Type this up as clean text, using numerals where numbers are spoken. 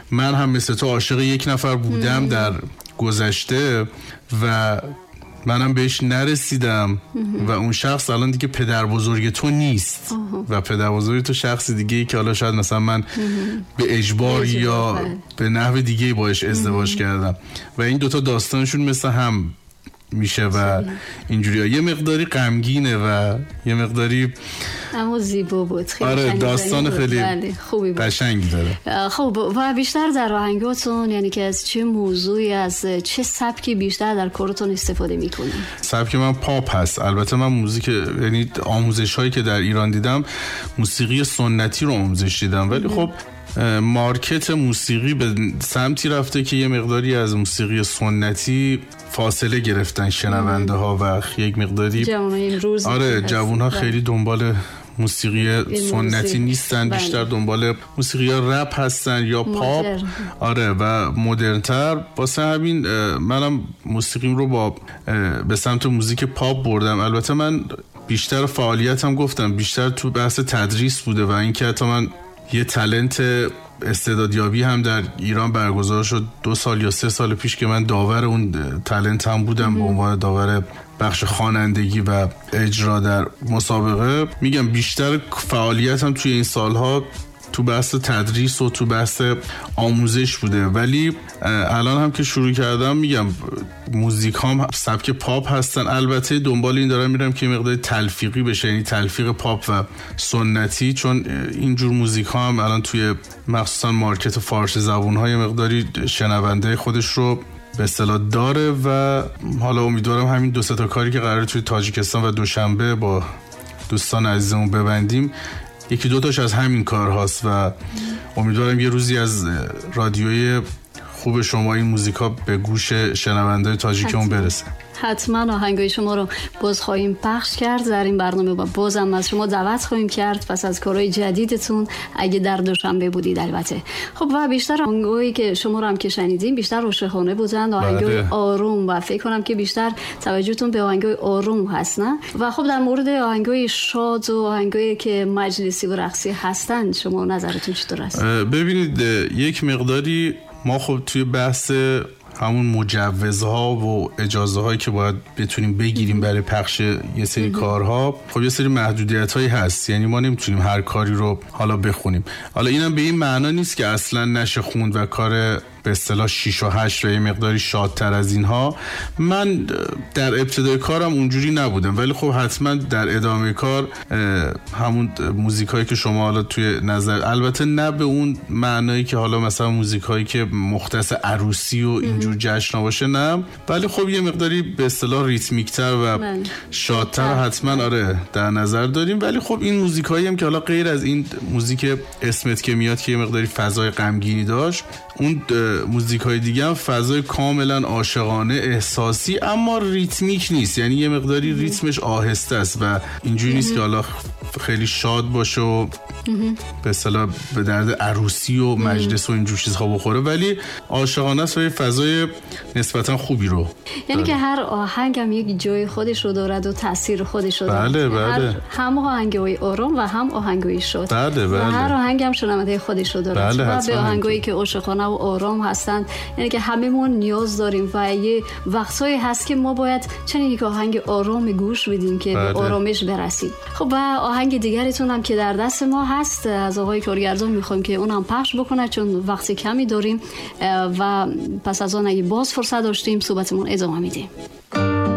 من هم مثل تو عاشق یک نفر بودم در گذشته و منم بهش نرسیدم و اون شخص الان دیگه پدر بزرگ تو نیست و پدر بزرگ تو شخصی دیگه که حالا شاید مثلا من به اجبار یا به نحو دیگه باش ازدواج کردم و این دوتا داستانشون مثل هم میشه و اینجوری یه مقداری غمگینه و یه مقداری اما زیبا بود. خیلی آره داستان خیلی خوبی بود. قشنگی داره. خب و بیشتر در آهنگاتون یعنی که از چه موضوعی از چه سبکی بیشتر در کارتون استفاده میکنین؟ سبک من پاپ هست. البته من موزیک یعنی آموزش هایی که در ایران دیدم موسیقی سنتی رو آموزش دیدم ولی خب مارکت موسیقی به سمتی رفته که یه مقداری از موسیقی سنتی فاصله گرفتن شنونده ها و یک مقداری جوان ها خیلی دنبال موسیقی سنتی نیستن، بیشتر دنبال موسیقی رپ هستن یا پاپ. آره و مدرن‌تر. واسه همین منم موسیقیم رو به سمت موزیک پاپ بردم. البته من بیشتر فعالیتم گفتم بیشتر تو بحث تدریس بوده و اینکه حتی من یه تالنت استعدادیابی هم در ایران برگزار شد 2 سال یا 3 سال پیش که من داور اون تالنت هم بودم به عنوان داور بخش خوانندگی و اجرا در مسابقه. میگم بیشتر فعالیتم توی این سالها تو بحث تدریس و تو بحث آموزش بوده ولی الان هم که شروع کردم میگم موزیک هم سبک پاپ هستن. البته دنبال این دارم میرم که مقدار تلفیقی بشه یعنی تلفیق پاپ و سنتی چون اینجور موزیک ها هم الان توی مخصوصا مارکت فارسی زبون های مقداری شنونده خودش رو به اصطلاح داره و حالا امیدوارم همین 2-3 تا کاری که قراره توی تاجیکستان و دوشنبه با دوستان عزیزمون ببندیم 1-2 تاش از همین کار هاست و امیدوارم یه روزی از رادیوی خوب شما این موزیکا به گوش شنونده تاجیکمون برسه. حتما آهنگای شما رو باز خواهیم پخش کرد در این برنامه و بازم از شما دعوت خواهیم کرد پس از کارهای جدیدتون اگه در دوشنبه بودید البته. خب و بیشتر آهنگایی که شما رو هم که شنیدیم بیشتر عاشقانه بودن آهنگای آروم و فکر کنم که بیشتر توجهتون به آهنگای آروم هست نه؟ و خب در مورد آهنگای شاد و آهنگایی که مجلسی و رقصی هستن شما نظرتون چطور است؟ ببینید یک مقداری ما خب توی بحث همون مجوزها و اجازه هایی که باید بتونیم بگیریم برای پخش یه سری کارها خب یه سری محدودیت هایی هست یعنی ما نمیتونیم هر کاری رو حالا بخونیم. حالا اینم به این معنا نیست که اصلا نشه خوند و کار به اصطلاح 6 و 8 و یه مقداری شادتر از اینها. من در ابتدای کارم اونجوری نبودم ولی خب حتما در ادامه کار همون موزیکایی که شما حالا توی نظر البته نه به اون معنایی که حالا مثلا موزیکایی که مختص عروسی و اینجور جشن باشه نه ولی خب یه مقداری به اصطلاح ریتمیک‌تر و شادتر حتما آره در نظر داریم. ولی خب این موزیکایی هم که حالا غیر از این موزیک اسمت که میاد که یه مقداری فضای غمگینی داشت اون موزیکای دیگه هم فضای کاملا عاشقانه احساسی اما ریتمیک نیست یعنی یه مقداری ریتمش آهسته است و اینجوری نیست که حالا خیلی شاد باشه و به اصطلاح به درد عروسی و مجلس و اینجور چیزها بخوره ولی عاشقانه است و یه فضای نسبتا خوبی رو یعنی که هر آهنگ هم یک جای خودش رو دارد و تاثیر خودش رو دارد. بله. هم آهنگای آرام و هم آهنگای شاد. بله. و هر آهنگ هم شنونده خودش رو دارد. و به آهنگایی که عاشقانه و آرام هستند یعنی که هممون نیاز داریم و یه وقتایی هست که ما باید چنین یک آهنگ آرام گوش بدیم که به آرامش برسیم. خب و آهنگ دیگرتون هم که در دست ما هست از آقای کارگردان میخوایم که اونم پخش بکنه چون وقت کمی داریم و پس از آن اگه باز فرصت داشتیم صحبتمون ادامه میدیم.